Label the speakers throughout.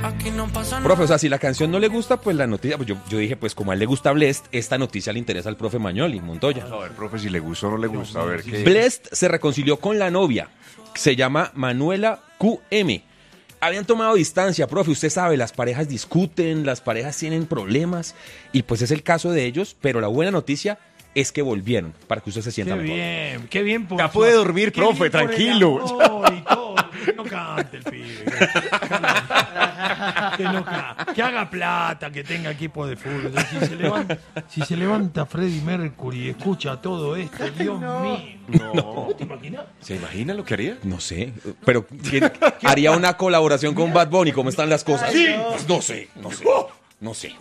Speaker 1: Aquí no pasa nada.
Speaker 2: Profe, o sea, si la canción no le gusta, pues la noticia, pues yo dije, pues como a él le gusta Blessed, esta noticia le interesa al profe Mañoli, Montoya.
Speaker 3: A ver, profe, si le gusta o no le gusta, a ver qué.
Speaker 2: Blessed se reconcilió con la novia, se llama Manuela QM. Habían tomado distancia, profe, usted sabe, las parejas discuten, las parejas tienen problemas, y pues es el caso de ellos, pero la buena noticia es que volvieron, para que usted se sienta mejor.
Speaker 4: Qué bien.
Speaker 3: Ya puede dormir,
Speaker 4: qué
Speaker 3: profe,
Speaker 4: bien por el
Speaker 3: tranquilo.
Speaker 4: amor y todo. No cante el pibe. Que haga plata, que tenga equipo de fútbol. Si se levanta Freddie Mercury y escucha todo esto, Dios mío.
Speaker 3: No.
Speaker 4: ¿Te imaginas?
Speaker 3: ¿Se imagina lo que haría?
Speaker 2: No sé, pero haría una colaboración con Bad Bunny, ¿cómo están las cosas?
Speaker 4: Sí.
Speaker 2: Pues no sé. No sé.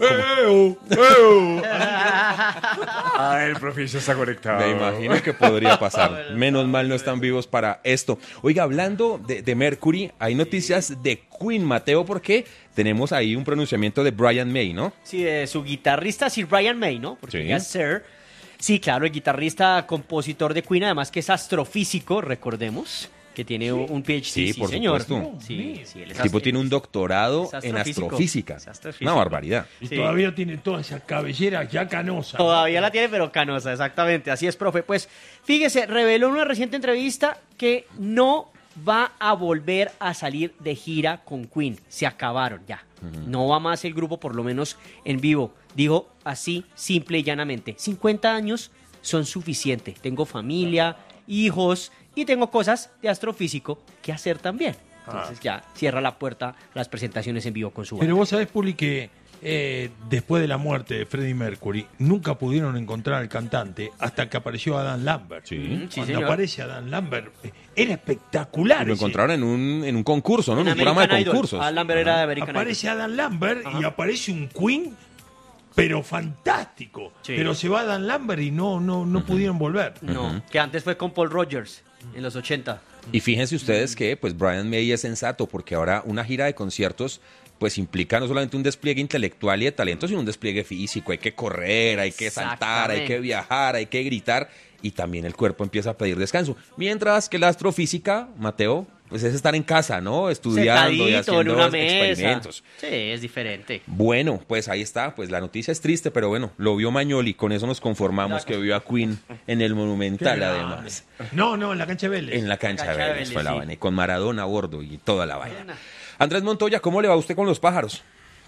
Speaker 3: Ah, el profe ya está conectado.
Speaker 2: Me imagino que podría pasar. Menos mal no están vivos para esto. Oiga, hablando de Mercury, hay noticias de Queen, Mateo, porque tenemos ahí un pronunciamiento de Brian May, ¿no?
Speaker 5: Sí, de su guitarrista Sir Brian May, ¿no? Porque
Speaker 2: Sí.
Speaker 5: ya es Sir. Sí, claro, el guitarrista, compositor de Queen, además que es astrofísico, recordemos, que tiene un PhD.
Speaker 2: Sí, por
Speaker 5: señor.
Speaker 2: supuesto.
Speaker 5: Sí, él es
Speaker 2: El tipo tiene un doctorado
Speaker 5: es
Speaker 2: en
Speaker 5: astrofísico.
Speaker 2: astrofísica.
Speaker 5: Es astrofísico.
Speaker 2: Una barbaridad.
Speaker 4: Y
Speaker 5: Sí.
Speaker 4: todavía tiene toda esa cabellera ya canosa.
Speaker 5: Todavía la tiene, pero canosa, exactamente. Así es, profe. Pues fíjese, reveló en una reciente entrevista que no va a volver a salir de gira con Queen. Se acabaron ya. No va más el grupo, por lo menos en vivo. Digo así, simple y llanamente. 50 años son suficientes. Tengo familia, hijos y tengo cosas de astrofísico que hacer también. Entonces ya cierra la puerta a las presentaciones en vivo con su banda.
Speaker 4: Pero vos sabés, Puli, que después de la muerte de Freddie Mercury, nunca pudieron encontrar al cantante hasta que apareció Adam Lambert.
Speaker 2: Sí.
Speaker 5: Sí,
Speaker 4: Cuando
Speaker 5: señor.
Speaker 4: aparece Adam Lambert, era espectacular.
Speaker 2: Lo
Speaker 4: ese.
Speaker 2: encontraron en un concurso, ¿no? En
Speaker 5: En
Speaker 2: un programa de
Speaker 5: American Idol.
Speaker 2: concursos.
Speaker 5: Adam Lambert era de American
Speaker 4: Aparece
Speaker 5: Idol.
Speaker 4: Adam Lambert y aparece un Queen, pero fantástico.
Speaker 5: Sí.
Speaker 4: Pero se va Adam Lambert y no pudieron volver.
Speaker 5: No, que antes fue con Paul Rogers en los 80.
Speaker 2: Y fíjense ustedes que pues Brian May es sensato, porque ahora una gira de conciertos pues implica no solamente un despliegue intelectual y de talento, sino un despliegue físico. Hay que correr, hay que saltar, hay que
Speaker 5: Exactamente.
Speaker 2: viajar, hay que gritar, y también el cuerpo empieza a pedir descanso. Mientras que la astrofísica, Mateo, pues es estar en casa, ¿no? Estudiando y
Speaker 5: Sentadito en
Speaker 2: haciendo
Speaker 5: una mesa.
Speaker 2: experimentos.
Speaker 5: Sí, es diferente.
Speaker 2: Bueno, pues ahí está, pues la noticia es triste, pero bueno, lo vio Mañoli, con eso nos conformamos, que vio a Queen en el Monumental,
Speaker 4: Qué
Speaker 2: además.
Speaker 4: No, en la cancha de Vélez.
Speaker 2: En la cancha de
Speaker 5: Cancha de
Speaker 2: Vélez
Speaker 5: Vélez,
Speaker 2: fue la
Speaker 5: sí.
Speaker 2: vaina, y con Maradona a bordo y toda la vaina. Andrés Montoya, ¿cómo le va a usted con los pájaros?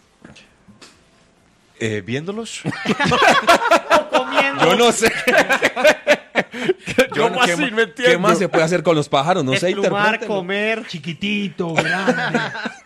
Speaker 3: ¿Viéndolos?
Speaker 5: Comiendo.
Speaker 2: Yo no sé.
Speaker 3: ¿Cómo así? No entiendo.
Speaker 2: ¿Qué más se puede hacer con los pájaros? No sé,
Speaker 5: Desplumar,
Speaker 2: interprételo.
Speaker 5: comer.
Speaker 4: Chiquitito, grande.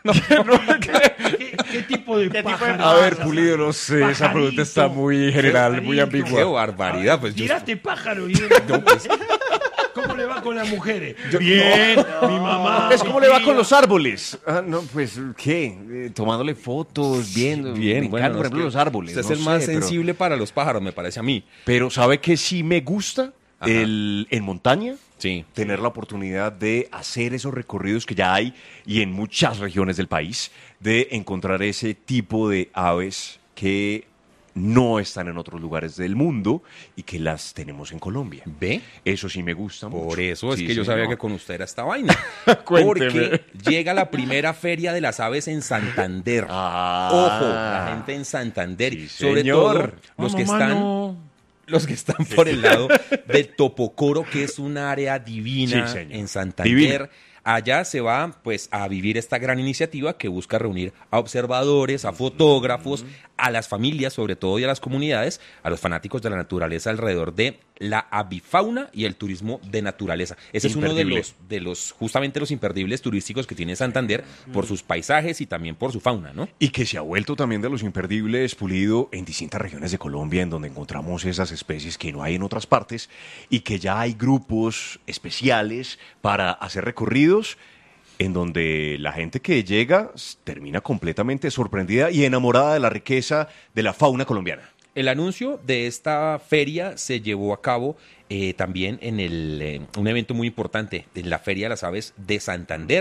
Speaker 4: ¿Qué tipo de
Speaker 5: ¿Qué tipo de
Speaker 4: pájaro?
Speaker 3: A ver, Pulido, no sé, esa pregunta está muy general, muy
Speaker 2: Qué
Speaker 3: ambigua.
Speaker 2: barbaridad, pues yo...
Speaker 4: Tiraste pájaro y...
Speaker 2: pues,
Speaker 4: ¿Cómo le va con las mujeres? Bien, mi mamá.
Speaker 3: Es como le va
Speaker 4: mi
Speaker 3: con
Speaker 4: tía.
Speaker 3: los árboles. Ah, no, pues, ¿qué? Tomándole fotos, viendo.
Speaker 2: bien,
Speaker 3: me
Speaker 2: bueno,
Speaker 3: encantan, por
Speaker 2: es
Speaker 3: ejemplo,
Speaker 2: que
Speaker 3: los árboles.
Speaker 2: usted es
Speaker 3: no
Speaker 2: el más
Speaker 3: sé, pero-
Speaker 2: sensible para los pájaros, me parece a mí.
Speaker 3: Pero ¿sabe que sí me gusta?
Speaker 2: Ajá.
Speaker 3: En montaña,
Speaker 2: Sí.
Speaker 3: tener la oportunidad de hacer esos recorridos que ya hay y en muchas regiones del país, de encontrar ese tipo de aves que no están en otros lugares del mundo y que las tenemos en Colombia.
Speaker 2: ¿Ve?
Speaker 3: Eso sí me gusta mucho.
Speaker 2: Por eso es
Speaker 3: Sí,
Speaker 2: que yo
Speaker 3: señor.
Speaker 2: sabía que con usted era esta vaina.
Speaker 3: Cuénteme.
Speaker 2: Porque llega la primera feria de las aves en Santander.
Speaker 3: Ah.
Speaker 2: Ojo, la gente en Santander.
Speaker 3: Sí,
Speaker 2: sobre
Speaker 3: señor.
Speaker 2: todo los que
Speaker 4: Vamos,
Speaker 2: están...
Speaker 4: mano.
Speaker 2: Los que están por el lado de Topocoro, que es un área divina
Speaker 3: Sí, señor.
Speaker 2: en Santander.
Speaker 3: Divina.
Speaker 2: Allá se va pues a vivir esta gran iniciativa que busca reunir a observadores, a fotógrafos, a las familias sobre todo y a las comunidades, a los fanáticos de la naturaleza alrededor de la avifauna y el turismo de naturaleza. Ese es uno
Speaker 3: Imperdible.
Speaker 2: de los justamente los imperdibles turísticos que tiene Santander por sus paisajes y también por su fauna, ¿no?
Speaker 3: Y que se ha vuelto también de los imperdibles, Pulido, en distintas regiones de Colombia, en donde encontramos esas especies que no hay en otras partes y que ya hay grupos especiales para hacer recorridos en donde la gente que llega termina completamente sorprendida y enamorada de la riqueza de la fauna colombiana.
Speaker 2: El anuncio de esta feria se llevó a cabo también en un evento muy importante, en la Feria de las Aves de Santander.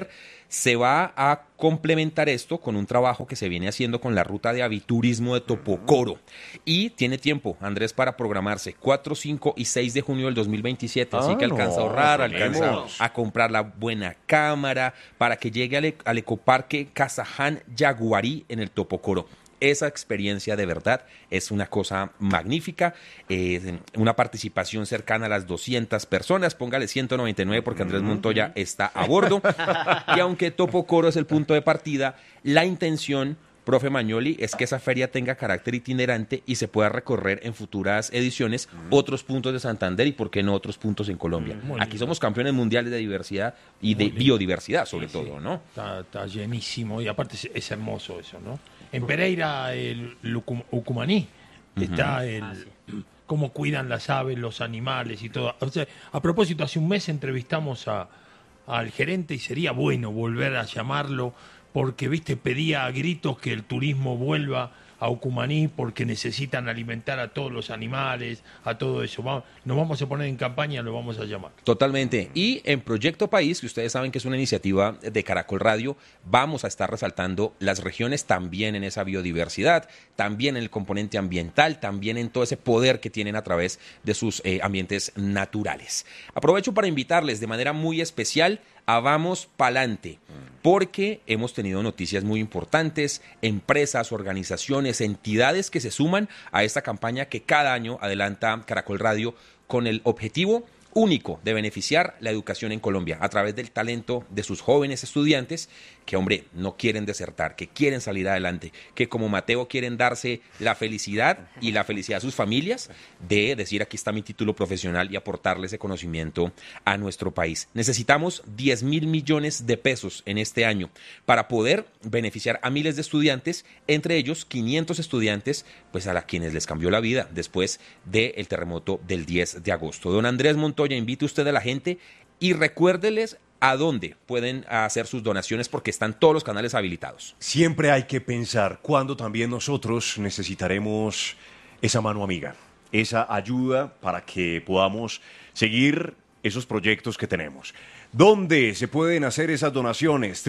Speaker 2: Se va a complementar esto con un trabajo que se viene haciendo con la ruta de aviturismo de Topocoro. Y tiene tiempo, Andrés, para programarse 4, 5 y 6 de junio del 2027. Así que alcanza a ahorrar, alcanza
Speaker 3: tenemos.
Speaker 2: a comprar la buena cámara para que llegue al ecoparque Casaján Yaguarí en el Topocoro. Esa experiencia de verdad es una cosa magnífica, una participación cercana a las 200 personas, póngale 199 porque Andrés Montoya está a bordo, y aunque Topocoro es el punto de partida, la intención, profe Magnoli, es que esa feria tenga carácter itinerante y se pueda recorrer en futuras ediciones otros puntos de Santander y por qué no otros puntos en Colombia.
Speaker 4: Muy
Speaker 2: Aquí
Speaker 4: lindo.
Speaker 2: somos campeones mundiales de diversidad y de
Speaker 4: lindo.
Speaker 2: biodiversidad sobre todo, ¿no?
Speaker 4: Está llenísimo y aparte es hermoso eso, ¿no? En Pereira, el Ucumaní, está cómo cuidan las aves, los animales y todo. O sea, a propósito, hace un mes entrevistamos al gerente y sería bueno volver a llamarlo porque, viste, pedía a gritos que el turismo vuelva a Ucumaní porque necesitan alimentar a todos los animales, a todo eso. Nos vamos a poner en campaña, lo vamos a llamar.
Speaker 2: Totalmente. Y en Proyecto País, que ustedes saben que es una iniciativa de Caracol Radio, vamos a estar resaltando las regiones también en esa biodiversidad, también en el componente ambiental, también en todo ese poder que tienen a través de sus ambientes naturales. Aprovecho para invitarles de manera muy especial a Vamos Palante, porque hemos tenido noticias muy importantes, empresas, organizaciones, entidades que se suman a esta campaña que cada año adelanta Caracol Radio con el objetivo único de beneficiar la educación en Colombia a través del talento de sus jóvenes estudiantes que, hombre, no quieren desertar, que quieren salir adelante, que como Mateo quieren darse la felicidad y la felicidad a sus familias de decir aquí está mi título profesional y aportarle ese conocimiento a nuestro país. Necesitamos 10.000 millones de pesos en este año para poder beneficiar a miles de estudiantes, entre ellos 500 estudiantes, pues a quienes les cambió la vida después del terremoto del 10 de agosto. Don Andrés Montoya, invite usted a la gente y recuérdeles a dónde pueden hacer sus donaciones porque están todos los canales habilitados.
Speaker 3: Siempre hay que pensar cuándo también nosotros necesitaremos esa mano amiga, esa ayuda para que podamos seguir esos proyectos que tenemos. ¿Dónde se pueden hacer esas donaciones?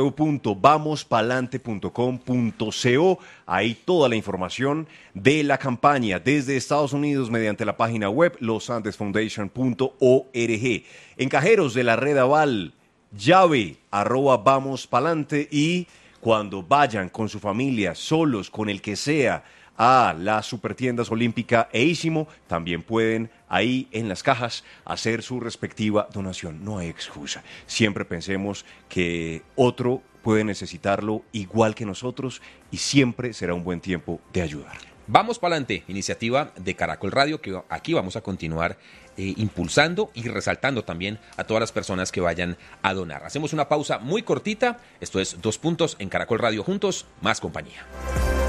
Speaker 3: www.vamospalante.com.co. Ahí toda la información de la campaña desde Estados Unidos mediante la página web losandesfoundation.org. En cajeros de la red Aval, llave @vamospalante, y cuando vayan con su familia, solos, con el que sea, a las supertiendas Olímpica e Ísimo, también pueden ahí en las cajas hacer su respectiva donación. No hay excusa. Siempre pensemos que otro puede necesitarlo igual que nosotros y siempre será un buen tiempo de ayudar.
Speaker 2: Vamos para adelante, iniciativa de Caracol Radio que aquí vamos a continuar impulsando y resaltando también a todas las personas que vayan a donar. Hacemos una pausa muy cortita. Esto es 2 Puntos en Caracol Radio, juntos, más compañía.